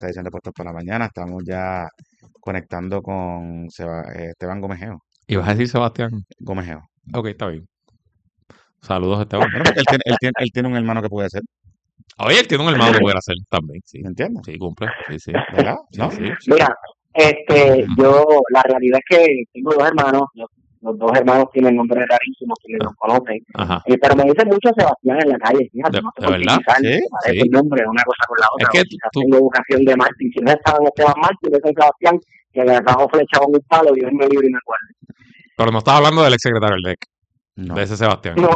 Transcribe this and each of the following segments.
esta edición de Puestos por la Mañana. Estamos ya conectando con Esteban Gomejeo. ¿Y vas a decir Sebastián? Gomejeo. Ok, está bien. Saludos, Esteban. Bueno, porque él tiene un hermano que puede ser, Oye, él tiene un hermano que puede hacer también, sí. ¿me entiendes? Sí, cumple. Sí. ¿Verdad? Sí, ¿No? sí. Mira, la realidad es que tengo dos hermanos, los dos hermanos tienen nombres rarísimos, quienes los conocen, Ajá. pero me dicen mucho Sebastián en la calle, fíjate, no sé ¿De por qué, verdad? quizás Sí, parece el nombre, una cosa con la otra, Es que o quizás tú- tengo educación de Martín, si no estaba en Esteban Martín, yo soy Sebastián, que le agarró flecha con un palo, Dios me libre y me acuerdo. Pero no estás hablando del exsecretario del DEC, no. de ese Sebastián. No,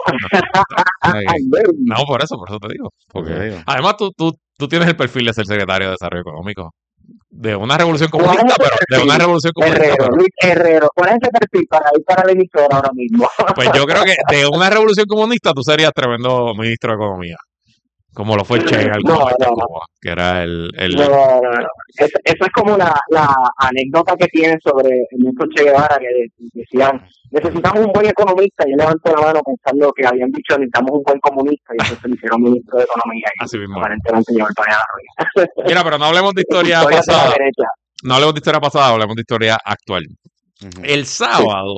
No, por eso te digo. Por eso Porque digo. además tú tienes el perfil de ser secretario de Desarrollo Económico. De una revolución comunista, Herrero, Luis Herrero, ¿cuál es ese perfil para ir para la emisora ahora mismo? pues yo creo que de una revolución comunista tú serías tremendo ministro de Economía. Como lo fue el Che en algún momento en Cuba, que era el... No. Eso es como la anécdota que tienen sobre el ministro Che Guevara, que decían, necesitamos un buen economista, y él levantó la mano pensando que habían dicho, necesitamos un buen comunista, y entonces le hicieron ministro de Economía, y Así mismo. aparentemente llevó el país a la ruina. Mira, pero no hablemos de historia pasada. No hablemos de historia pasada, hablemos de historia actual. Ujú. El sábado,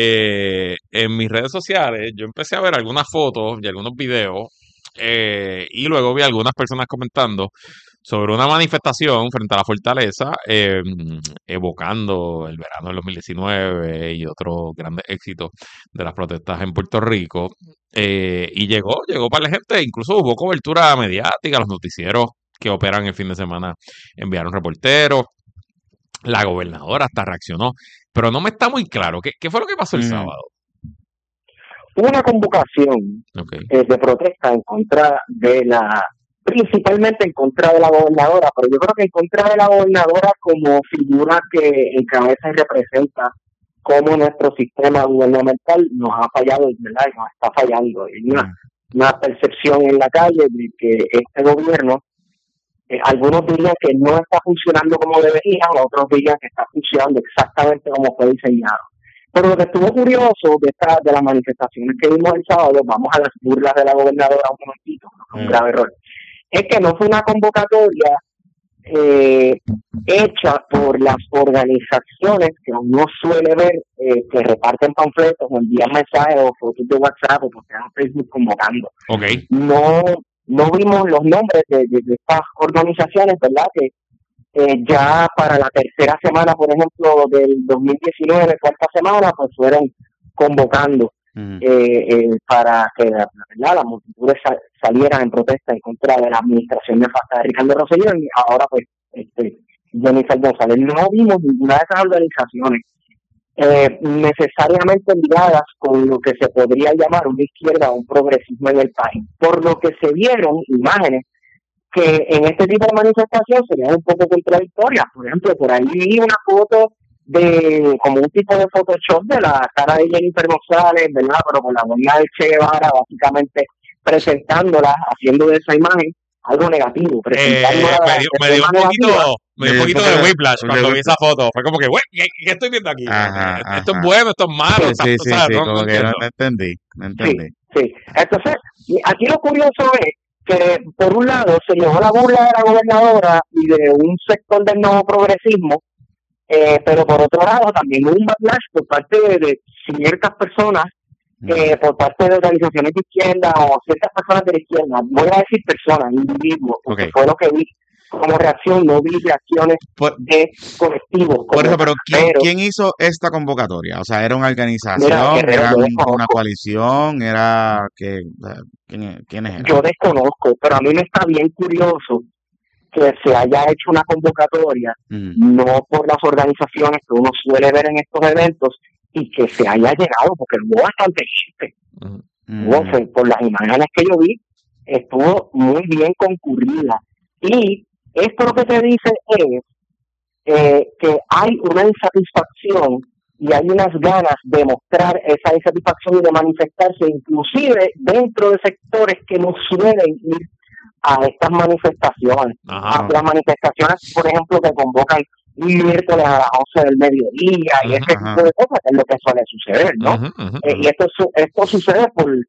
en mis redes sociales, yo empecé a ver algunas fotos y algunos videos, y luego vi algunas personas comentando sobre una manifestación frente a la fortaleza, evocando el verano del 2019 y otros grandes éxitos de las protestas en Puerto Rico. Y llegó para la gente, incluso hubo cobertura mediática, los noticieros que operan el fin de semana enviaron reporteros. La gobernadora hasta reaccionó, pero no me está muy claro. ¿Qué fue lo que pasó el sábado? Una convocación de protesta en contra de principalmente en contra de la gobernadora, pero yo creo que en contra de la gobernadora como figura que encabeza y representa cómo nuestro sistema gubernamental nos ha fallado, ¿verdad? Y nos está fallando. Hay una percepción en la calle de que este gobierno, algunos dirían que no está funcionando como debería, otros dirían que está funcionando exactamente como fue diseñado. Pero lo que estuvo curioso de las manifestaciones que vimos el sábado, vamos a las burlas de la gobernadora un momentito, un grave error, es que no fue una convocatoria hecha por las organizaciones que uno suele ver que reparten panfletos o envían mensajes o fotos de WhatsApp o postean en Facebook convocando. No vimos los nombres de estas organizaciones, ¿verdad? Que ya para la tercera semana, por ejemplo, del 2019, cuarta semana, pues fueron convocando para que las multitudes salieran en protesta en contra de la administración nefasta de Ricardo Rosselló, y ahora pues Jennifer González. No vimos ninguna de esas organizaciones necesariamente ligadas con lo que se podría llamar una izquierda o un progresismo en el país, por lo que se vieron imágenes que en este tipo de manifestación serían un poco contradictorias. Por ejemplo, por ahí vi una foto como un tipo de Photoshop de la cara de Jennifer González, ¿verdad? Pero con la huella de Che Guevara, básicamente presentándola, haciendo de esa imagen algo negativo. Me dio un poquito de whiplash cuando vi esa foto. Fue como que, güey, ¿qué estoy viendo aquí? Esto es bueno, esto es malo. Sí, como que no entendí. Sí. Entonces, aquí lo curioso es que, por un lado, se llevó la burla de la gobernadora y de un sector del nuevo progresismo, pero por otro lado también hubo un backlash por parte de ciertas personas, por parte de organizaciones de izquierda o ciertas personas de la izquierda. Voy a decir personas, individuos, porque fue lo que vi como reacción, no vi reacciones de colectivos. Por eso, pero ¿quién hizo esta convocatoria? O sea, ¿era una organización? ¿Era una coalición? ¿Era quiénes eran? Yo desconozco, pero a mí me está bien curioso que se haya hecho una convocatoria, no por las organizaciones que uno suele ver en estos eventos, y que se haya llegado, porque hubo bastante gente. Por las imágenes que yo vi, estuvo muy bien concurrida. Y esto lo que te dice es que hay una insatisfacción y hay unas ganas de mostrar esa insatisfacción y de manifestarse, inclusive dentro de sectores que no suelen ir a estas manifestaciones. A las manifestaciones, por ejemplo, que convocan un miércoles a las 11 del mediodía y ese tipo de cosas, que es lo que suele suceder, ¿no? Y esto sucede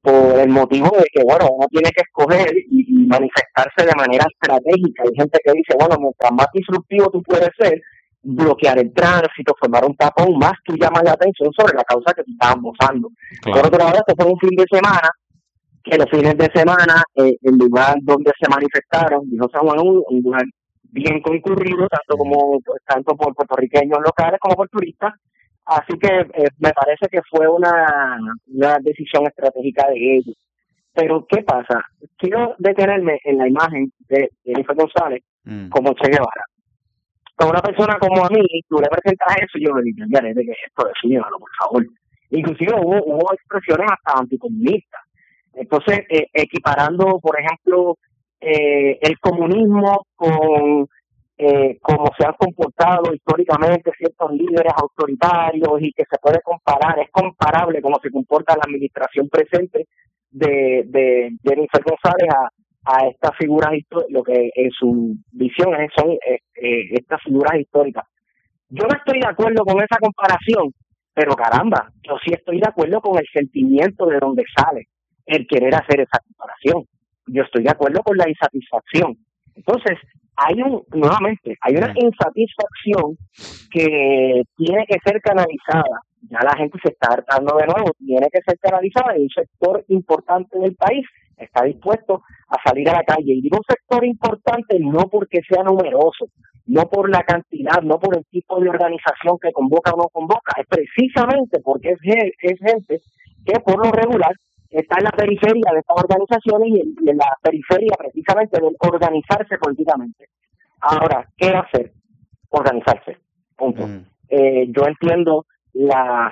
por el motivo de que, bueno, uno tiene que escoger y manifestarse de manera estratégica. Hay gente que dice, bueno, mientras más disruptivo tú puedes ser, bloquear el tránsito, formar un tapón, más tú llamas la atención sobre la causa que tú estabas gozando. Claro. Por otro lado, este fue un fin de semana, que los fines de semana, el lugar donde se manifestaron, dijo San Juan, un lugar bien concurrido, tanto por puertorriqueños locales como por turistas. Así que me parece que fue una decisión estratégica de ellos. Pero, ¿qué pasa? Quiero detenerme en la imagen de Jennifer González como Che Guevara. A una persona como a mí, tú le presentas eso y yo le digo, ya, de que esto defínalo, por favor. Inclusive hubo expresiones hasta anticomunistas. Entonces, equiparando, por ejemplo, el comunismo con cómo se han comportado históricamente ciertos líderes autoritarios y que se puede comparar, es comparable cómo se comporta la administración presente de Jennifer González a estas figuras históricas, lo que en su visión son estas figuras históricas. Yo no estoy de acuerdo con esa comparación, pero caramba, yo sí estoy de acuerdo con el sentimiento de donde sale el querer hacer esa comparación. Yo estoy de acuerdo con la insatisfacción. Entonces, hay una insatisfacción que tiene que ser canalizada. Ya la gente se está hartando de nuevo, tiene que ser canalizada y un sector importante del país está dispuesto a salir a la calle. Y digo un sector importante no porque sea numeroso, no por la cantidad, no por el tipo de organización que convoca o no convoca, es precisamente porque es gente que por lo regular está en la periferia de estas organizaciones y en la periferia precisamente de organizarse políticamente. Ahora, ¿qué hacer? Organizarse. Punto. Yo entiendo las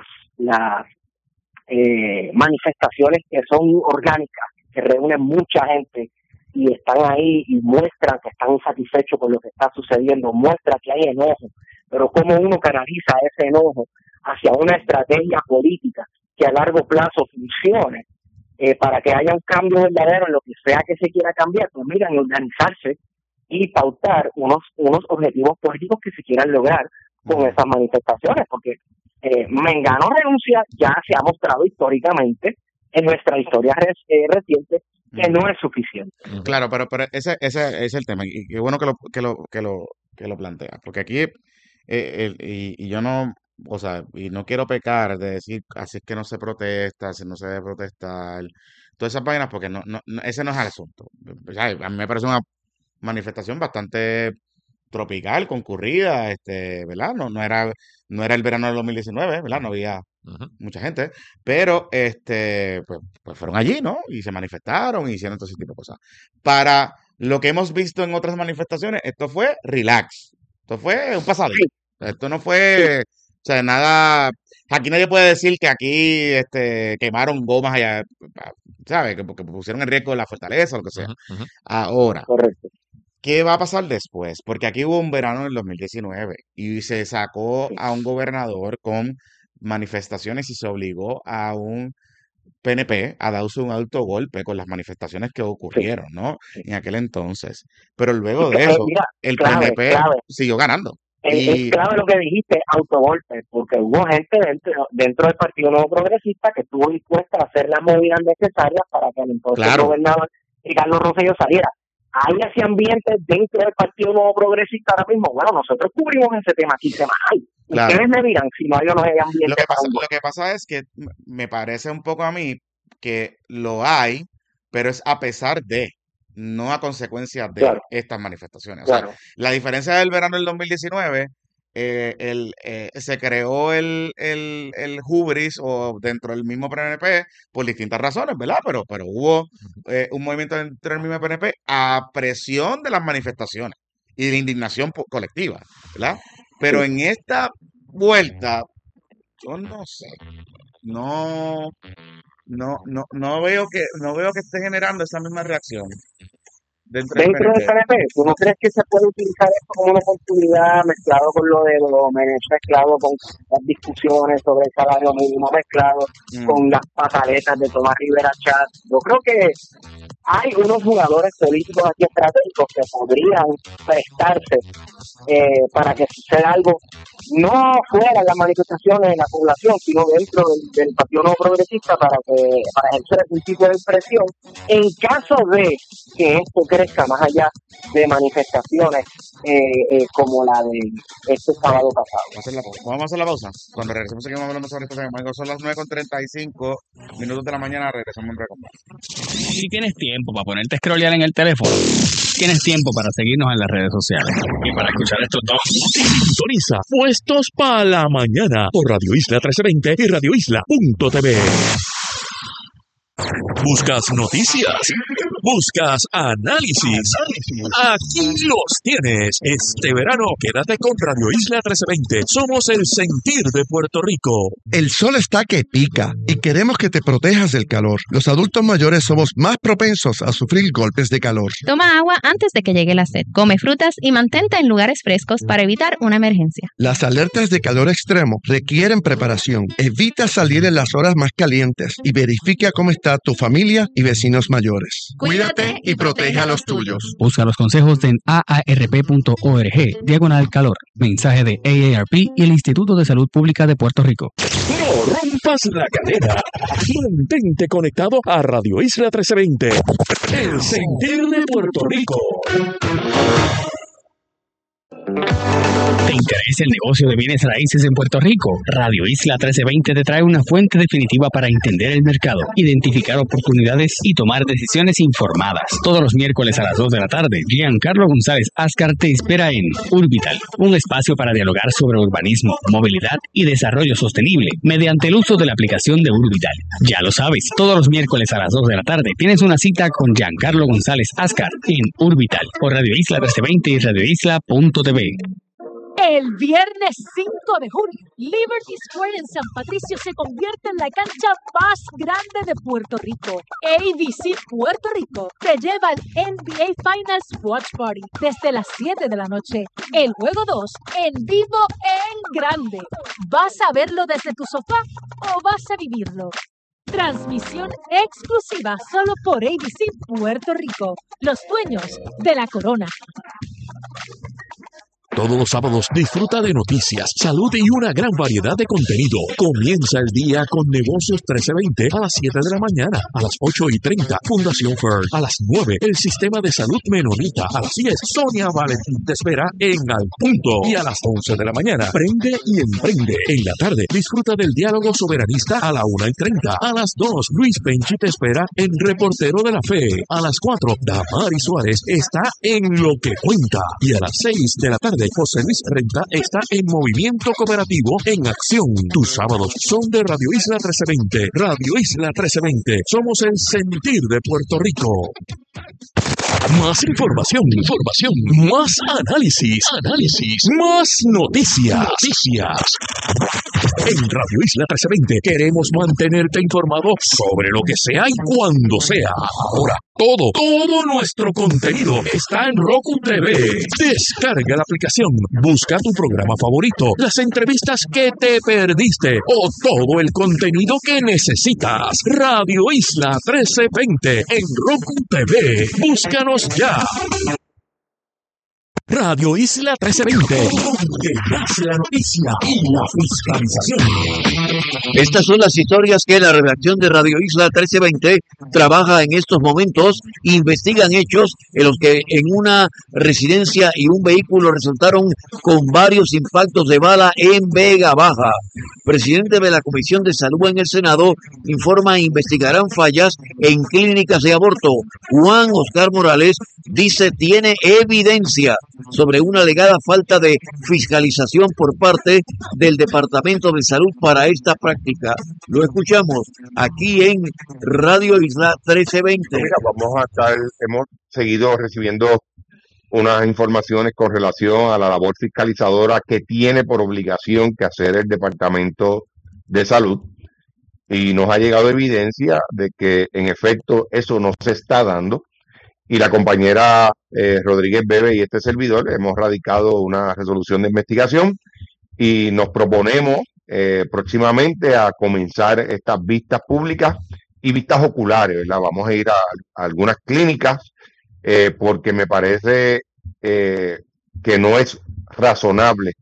manifestaciones que son orgánicas, que reúnen mucha gente y están ahí y muestran que están insatisfechos con lo que está sucediendo, muestran que hay enojo, pero cómo uno canaliza ese enojo hacia una estrategia política que a largo plazo funcione para que haya un cambio verdadero en lo que sea que se quiera cambiar, pues miren, organizarse y pautar unos objetivos políticos que se quieran lograr con esas manifestaciones, porque Mengano renuncia ya se ha mostrado históricamente en nuestra historia reciente que no es suficiente. Claro, pero ese es el tema, y qué bueno que lo plantea, porque aquí y yo no, o sea, y no quiero pecar de decir así es que no se protesta, así no se debe protestar, todas esas vainas, porque no, ese no es el asunto. O sea, a mí me parece una manifestación bastante tropical, concurrida, ¿verdad? No era el verano del 2019, ¿verdad? No había mucha gente, pero pues fueron allí, ¿no? Y se manifestaron y hicieron todo ese tipo de cosas. Para lo que hemos visto en otras manifestaciones, esto fue relax. Esto fue un pasado. Esto no fue, o sea, nada. Aquí nadie puede decir que aquí quemaron gomas allá, ¿sabes? Que porque pusieron en riesgo la fortaleza o lo que sea. Ahora, correcto. ¿Qué va a pasar después? Porque aquí hubo un verano en el 2019 y se sacó a un gobernador con manifestaciones y se obligó a un PNP a darse un autogolpe con las manifestaciones que ocurrieron, ¿no? En aquel entonces. Pero luego de eso, mira, el PNP siguió ganando. Es clave lo que dijiste, autogolpe, porque hubo gente dentro del Partido Nuevo Progresista que estuvo dispuesta a hacer las movidas necesarias para que el entonces gobernador Ricardo Rosselló saliera. Hay ese ambiente dentro del Partido Nuevo Progresista ahora mismo. Bueno, nosotros cubrimos ese tema aquí semanal. Ustedes me dirán si no hay o no hay ambiente. Lo que pasa es que me parece un poco a mí que lo hay, pero es a pesar de, no a consecuencia de estas manifestaciones. O sea, la diferencia del verano del 2019, se creó el hubris o dentro del mismo PNP por distintas razones, ¿verdad? Pero hubo un movimiento dentro del mismo PNP a presión de las manifestaciones y de la indignación colectiva, ¿verdad? Pero en esta vuelta, yo no sé, no veo que esté generando esa misma reacción. Dentro del PNP, ¿tú no crees que se puede utilizar esto como una oportunidad mezclado con lo de Gómez, mezclado con las discusiones sobre el salario mínimo, mezclado con las pataletas de Tomás Rivera Chat? Yo creo que hay unos jugadores políticos aquí estratégicos que podrían prestarse para que suceda algo no fuera de las manifestaciones de la población, sino dentro del Partido Nuevo Progresista para ejercer algún tipo de expresión en caso de que esto crezca más allá de manifestaciones como la de este sábado pasado. Vamos a hacer la pausa. Cuando regresemos seguimos hablando sobre este tema. Son las 9:35 minutos de la mañana. Regresamos en breve. Si tienes tiempo para ponerte a scrollear en el teléfono, tienes tiempo para seguirnos en las redes sociales y para escuchar estos dos. Sintoniza Puestos para la Mañana por Radio Isla 1320 y radioisla.tv. ¿Buscas noticias? ¿Buscas análisis? Aquí los tienes. Este verano quédate con Radio Isla 1320. Somos el sentir de Puerto Rico. El sol está que pica y queremos que te protejas del calor. Los adultos mayores somos más propensos a sufrir golpes de calor. Toma agua antes de que llegue la sed. Come frutas y mantente en lugares frescos para evitar una emergencia. Las alertas de calor extremo requieren preparación. Evita salir en las horas más calientes y verifica cómo está tu familia y vecinos mayores. Cuídate y protege a los tuyos. Busca los consejos en aarp.org/calor. Mensaje de AARP y el Instituto de Salud Pública de Puerto Rico. No rompas la cadena. Mantente conectado a Radio Isla 1320. El sentir de Puerto Rico. ¿Te interesa el negocio de bienes raíces en Puerto Rico? Radio Isla 1320 te trae una fuente definitiva para entender el mercado, identificar oportunidades y tomar decisiones informadas. Todos los miércoles a las 2 de la tarde, Giancarlo González Ascar te espera en Urbital, un espacio para dialogar sobre urbanismo, movilidad y desarrollo sostenible mediante el uso de la aplicación de Urbital. Ya lo sabes, todos los miércoles a las 2 de la tarde tienes una cita con Giancarlo González Ascar en Urbital por Radio Isla 1320 y radioisla.tv. El viernes 5 de junio, Liberty Square en San Patricio se convierte en la cancha más grande de Puerto Rico. ABC Puerto Rico te lleva al NBA Finals Watch Party desde las 7 de la noche. El juego 2 en vivo en grande. ¿Vas a verlo desde tu sofá o vas a vivirlo? Transmisión exclusiva solo por ABC Puerto Rico, los dueños de la corona. Todos los sábados disfruta de noticias, salud y una gran variedad de contenido. Comienza el día con Negocios 1320 a las 7 de la mañana, a las 8:30, Fundación First, a las 9, el Sistema de Salud Menonita, a las 10, Sonia Valentín te espera en Al Punto, y a las 11 de la mañana, Prende y Emprende. En la tarde, disfruta del diálogo soberanista a la 1:30, a las 2, Luis Penchi te espera en Reportero de la Fe, a las 4, Damari Suárez está en Lo que Cuenta, y a las 6 de la tarde, José Luis Renta está en Movimiento Cooperativo en Acción. Tus sábados son de Radio Isla 1320. Radio Isla 1320. Somos el sentir de Puerto Rico. Más información, más análisis, más noticias. En Radio Isla 1320 queremos mantenerte informado sobre lo que sea y cuando sea. Ahora, todo nuestro contenido está en Roku TV. Descarga la aplicación, busca tu programa favorito, las entrevistas que te perdiste o todo el contenido que necesitas. Radio Isla 1320 en Roku TV. Búscanos ya. Radio Isla 1320, donde nace la noticia y la fiscalización. Estas son las historias que la redacción de Radio Isla 1320 trabaja en estos momentos. Investigan hechos en los que en una residencia y un vehículo resultaron con varios impactos de bala en Vega Baja. Presidente de la Comisión de Salud en el Senado informa investigarán fallas en clínicas de aborto. Juan Oscar Morales dice tiene evidencia sobre una alegada falta de fiscalización por parte del Departamento de Salud para esta práctica. Lo escuchamos aquí en Radio Isla 1320. Mira, hemos seguido recibiendo unas informaciones con relación a la labor fiscalizadora que tiene por obligación que hacer el Departamento de Salud, y nos ha llegado evidencia de que en efecto eso no se está dando. Y la compañera Rodríguez Bebe y este servidor hemos radicado una resolución de investigación y nos proponemos próximamente a comenzar estas vistas públicas y vistas oculares, ¿verdad? Vamos a ir a algunas clínicas porque me parece que no es razonable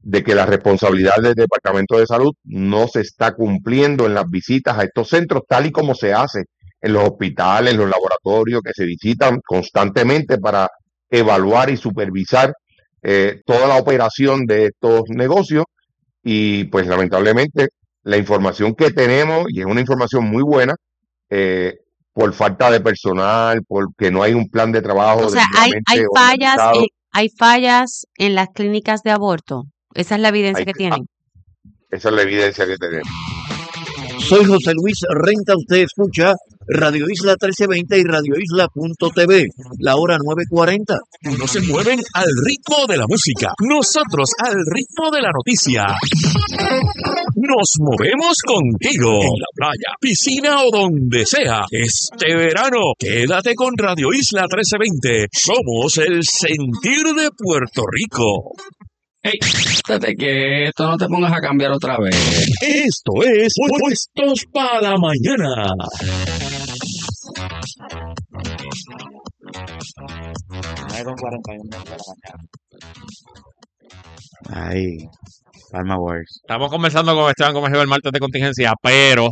de que la responsabilidad del Departamento de Salud no se está cumpliendo en las visitas a estos centros, tal y como se hace en los hospitales, en los laboratorios que se visitan constantemente para evaluar y supervisar toda la operación de estos negocios. Y pues lamentablemente la información que tenemos, y es una información muy buena, por falta de personal, porque no hay un plan de trabajo. O sea, hay fallas en las clínicas de aborto. Esa es la evidencia que tienen. Esa es la evidencia que tenemos. Soy José Luis Renta, usted escucha Radio Isla 1320 y radioisla.tv, la hora 9:40. Unos se mueven al ritmo de la música, nosotros al ritmo de la noticia. Nos movemos contigo, en la playa, piscina o donde sea. Este verano, quédate con Radio Isla 1320. Somos el sentir de Puerto Rico. Hey, estate quieto, no te pongas a cambiar otra vez. Esto es Puestos para la Mañana. Ahí, Palma Wars. Estamos conversando con Esteban Gómez el martes de contingencia, pero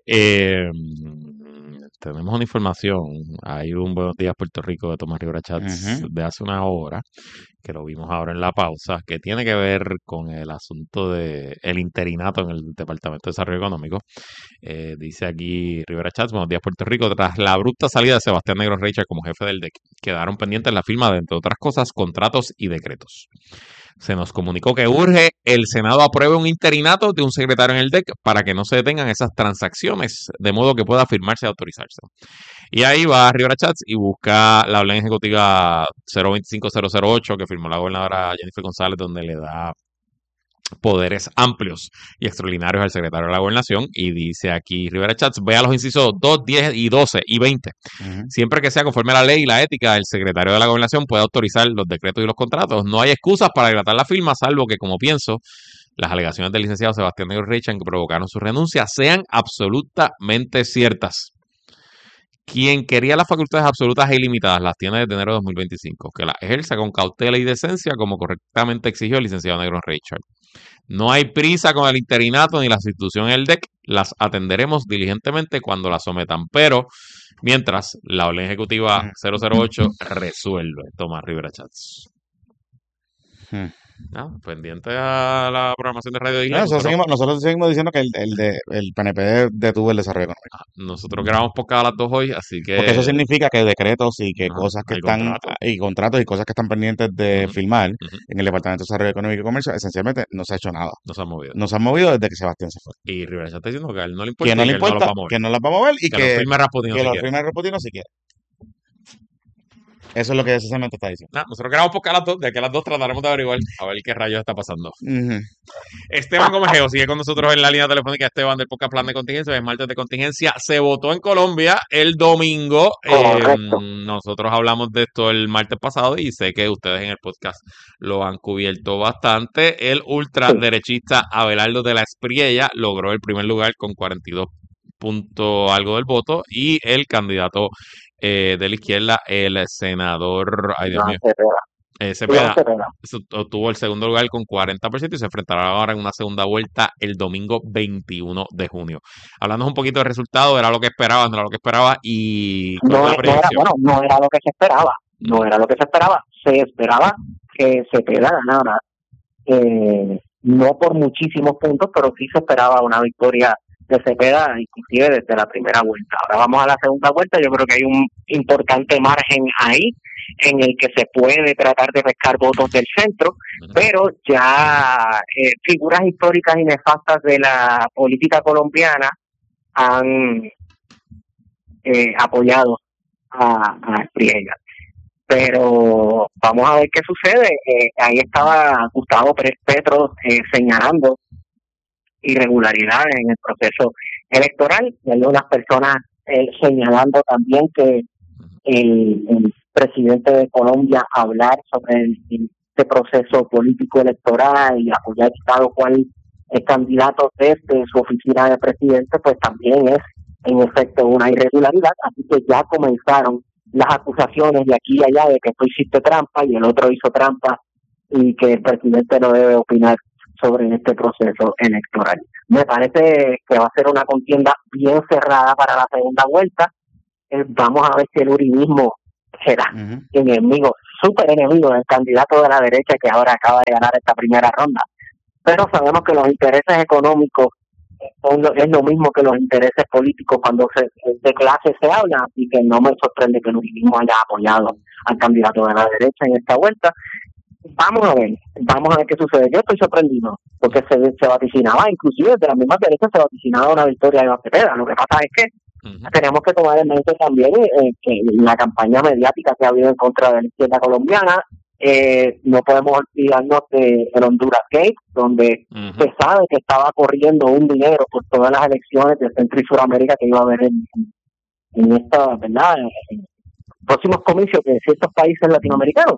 tenemos una información. Hay un Buenos Días Puerto Rico de Tomás Rivera Chats de hace una hora, que lo vimos ahora en la pausa, que tiene que ver con el asunto de el interinato en el Departamento de Desarrollo Económico. Dice aquí Rivera Chats, Buenos Días Puerto Rico, tras la abrupta salida de Sebastián Negro Reicher como jefe del DEC, quedaron pendientes la firma de, entre otras cosas, contratos y decretos. Se nos comunicó que urge el Senado apruebe un interinato de un secretario en el DEC para que no se detengan esas transacciones, de modo que pueda firmarse y autorizarse. Y ahí va Rivera Chats y busca la orden ejecutiva 025008 que firmó la gobernadora Jennifer González, donde le da poderes amplios y extraordinarios al secretario de la Gobernación, y dice aquí Rivera Chats, vea los incisos 2, 10 y 12 y 20. Siempre que sea conforme a la ley y la ética, el secretario de la Gobernación puede autorizar los decretos y los contratos. No hay excusas para dilatar la firma, salvo que, como pienso, las alegaciones del licenciado Sebastián Negro Reicher que provocaron su renuncia sean absolutamente ciertas. Quien quería las facultades absolutas e ilimitadas las tiene desde enero de 2025, que las ejerza con cautela y decencia como correctamente exigió el licenciado Negro Reicher. No hay prisa con el interinato ni la sustitución en el DEC, las atenderemos diligentemente cuando las sometan, pero mientras la orden ejecutiva 008 resuelve. Tomás Rivera Chats. Pendiente a la programación de Radio Isla. Nosotros seguimos diciendo que el PNP detuvo el desarrollo económico. Nosotros grabamos por cada las 2 hoy, así que... Porque eso significa que decretos y que cosas que están... Y contratos y cosas que están pendientes de firmar en el Departamento de Desarrollo Económico y Comercio, esencialmente no se ha hecho nada. No se han movido. No se han movido desde que Sebastián se fue. Y Rivera está diciendo que a él no le importa. Que no le importa, que no las va a mover y que lo firme Rasputino si quiere. Eso es lo que esencialmente está diciendo. Nosotros grabamos por cada las 2, de que las 2 trataremos de averiguar a ver qué rayos está pasando. Esteban Gómez sigue con nosotros en la línea telefónica. Esteban del podcast Plan de Contingencia, es martes de contingencia. Se votó en Colombia el domingo. Nosotros hablamos de esto el martes pasado y sé que ustedes en el podcast lo han cubierto bastante. El ultraderechista Abelardo de la Espriella logró el primer lugar con 42 puntos algo del voto, y el candidato de la izquierda, el senador Cepeda, obtuvo el segundo lugar con 40% y se enfrentará ahora en una segunda vuelta el domingo 21 de junio. Hablando un poquito de resultados, ¿era lo que esperaba? ¿No era lo que esperaba? Y no era lo que se esperaba. No era lo que se esperaba. Se esperaba que Cepeda ganara, no por muchísimos puntos, pero sí se esperaba una victoria de Cepeda, inclusive desde la primera vuelta. Ahora vamos a la segunda vuelta. Yo creo que hay un importante margen ahí en el que se puede tratar de pescar votos del centro, pero ya figuras históricas y nefastas de la política colombiana han apoyado a Espriella. Pero vamos a ver qué sucede. Ahí estaba Gustavo Pérez Petro señalando irregularidades en el proceso electoral, y hay unas personas señalando también que el presidente de Colombia hablar sobre este proceso político electoral y apoyar tal cual el candidato desde su oficina de presidente, pues también es en efecto una irregularidad. Así que ya comenzaron las acusaciones de aquí y allá de que tú hiciste trampa y el otro hizo trampa y que el presidente no debe opinar sobre este proceso electoral. Me parece que va a ser una contienda bien cerrada para la segunda vuelta. Vamos a ver si el uribismo será enemigo, súper enemigo del candidato de la derecha que ahora acaba de ganar esta primera ronda. Pero sabemos que los intereses económicos es lo mismo que los intereses políticos cuando de clase se habla, así que no me sorprende que el uribismo haya apoyado al candidato de la derecha en esta vuelta. Vamos a ver qué sucede. Yo estoy sorprendido porque se vaticinaba, inclusive desde la misma derecha se vaticinaba una victoria de Iván Cepeda. Lo que pasa es que tenemos que tomar en mente también que la campaña mediática que ha habido en contra de la izquierda colombiana, no podemos olvidarnos de el Honduras Gate, donde se sabe que estaba corriendo un dinero por todas las elecciones de Centro y Suramérica que iba a haber en esta, ¿verdad?, en próximos comicios de ciertos países latinoamericanos.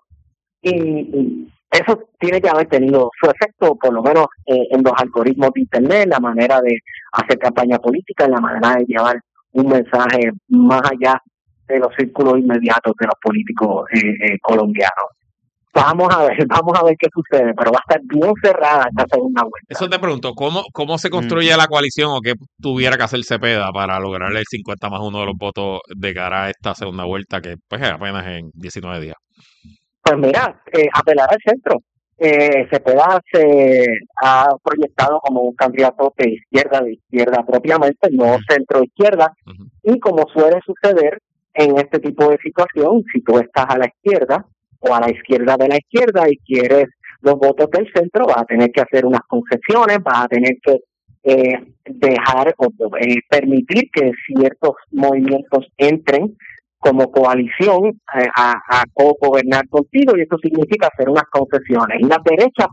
Y eso tiene que haber tenido su efecto, por lo menos en los algoritmos de Internet, la manera de hacer campaña política, la manera de llevar un mensaje más allá de los círculos inmediatos de los políticos colombianos. Vamos a ver qué sucede, pero va a estar bien cerrada esta segunda vuelta. Eso te pregunto, ¿cómo se construye la coalición o qué tuviera que hacer Cepeda para lograr el 50+1 de los votos de cara a esta segunda vuelta que pues apenas en 19 días? Pues mira, apelar al centro. Cepeda se ha proyectado como un candidato de izquierda propiamente, no centro-izquierda, y como suele suceder en este tipo de situación, si tú estás a la izquierda o a la izquierda de la izquierda y quieres los votos del centro, vas a tener que hacer unas concesiones, vas a tener que dejar o permitir que ciertos movimientos entren como coalición a co-gobernar contigo, y eso significa hacer unas concesiones. Y las derechas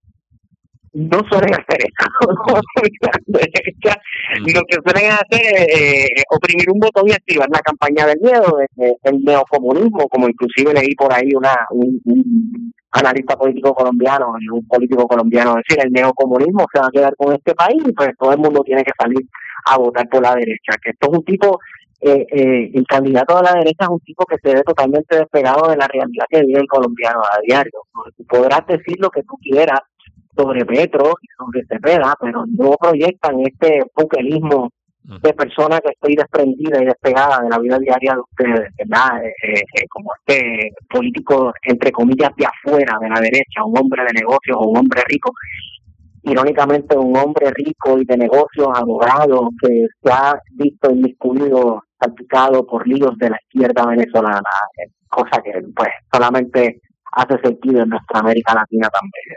no suelen hacer eso. Las derechas lo que suelen hacer es oprimir un botón y activar la campaña del miedo, el neocomunismo, como inclusive leí por ahí un analista político colombiano y un político colombiano decir, el neocomunismo se va a quedar con este país y pues todo el mundo tiene que salir a votar por la derecha. Que esto es un tipo... el candidato de la derecha es un tipo que se ve totalmente despegado de la realidad que vive el colombiano a diario. Tú podrás decir lo que tú quieras sobre Petro y sobre Cepeda, pero no proyectan este buquelismo de persona que estoy desprendida y despegada de la vida diaria de ustedes, ¿verdad? Como este político, entre comillas, de afuera de la derecha, un hombre de negocios o un hombre rico. Irónicamente, un hombre rico y de negocios, abogado, que se ha visto inmiscuido, salpicado por líos de la izquierda venezolana, cosa que pues solamente hace sentido en nuestra América Latina tan bella.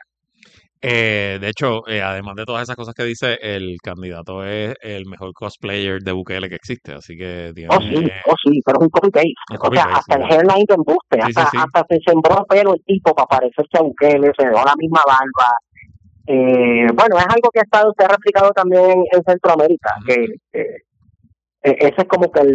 De hecho, además de todas esas cosas que dice, el candidato es el mejor cosplayer de Bukele que existe, así que tiene... sí, pero es un copy-paste. Hasta el hairline de embuste, hasta se sembró pelo el tipo para parecerse a Bukele, se dejó la misma barba. Bueno, es algo que se ha replicado también en Centroamérica, que ese es como que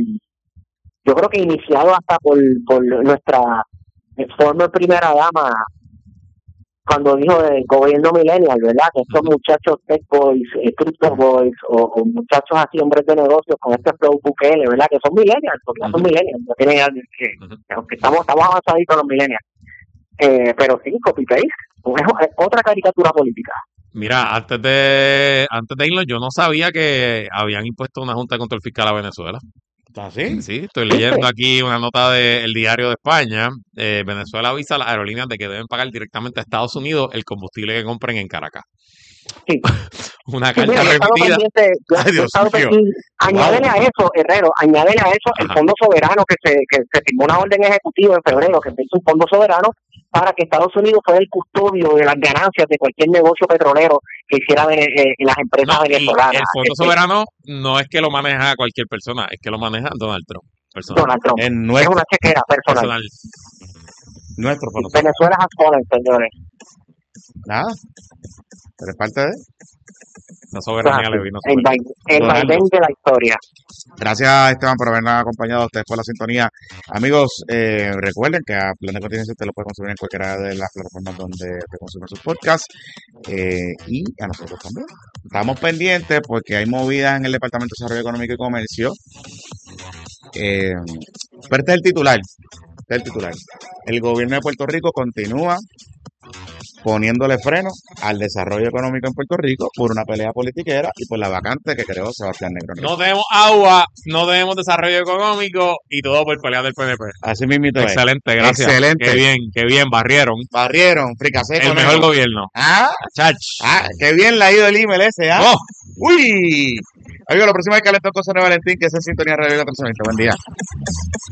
yo creo que iniciado hasta por nuestra former primera dama, cuando dijo del gobierno millennial, ¿verdad? Que estos muchachos tech boys, crypto boys, o muchachos así, hombres de negocios con este flow Bukele, ¿verdad? Que son millennials, porque ya son millennials, no tienen aunque estamos avanzaditos los millennials. Pero sí, copy-paste, es otra caricatura política. Mira, antes de irnos, yo no sabía que habían impuesto una junta de control fiscal a Venezuela. ¿Ah, sí? Sí, estoy leyendo aquí una nota del Diario de España. Venezuela avisa a las aerolíneas de que deben pagar directamente a Estados Unidos el combustible que compren en Caracas. Sí. Una carta repetida. Ay, Dios mío. Añádele a eso, Herrero, el fondo soberano que se firmó una orden ejecutiva en febrero, que es un fondo soberano para que Estados Unidos fuera el custodio de las ganancias de cualquier negocio petrolero que hiciera las empresas venezolanas. El fondo soberano no es que lo maneja cualquier persona, es que lo maneja Donald Trump. Donald Trump. Es una chequera personal. Nuestro fondo. Venezuela has fallen, señores. Nada. Pero es parte de la soberanía le vino. El vaivén de la historia. Gracias, Esteban, por habernos acompañado. Ustedes por la sintonía. Amigos, recuerden que a Plan de Contingencia usted lo puede consumir en cualquiera de las plataformas donde te consumen sus podcasts. Y a nosotros también. Estamos pendientes porque hay movidas en el Departamento de Desarrollo Económico y Comercio. Pero este es el titular. El gobierno de Puerto Rico continúa poniéndole freno al desarrollo económico en Puerto Rico por una pelea politiquera y por la vacante que creó Sebastián Negrón. No tenemos agua, no tenemos desarrollo económico y todo por pelea del PNP. Así mismito es. Excelente, gracias. Excelente. Qué bien, barrieron. Fricasé El con mejor eso. gobierno. Qué bien le ha ido el email ese, Oh. Uy. Amigo, lo próximo es Calentón con Sonia Valentín, que es en sintonía radio de la 1320. Buen día.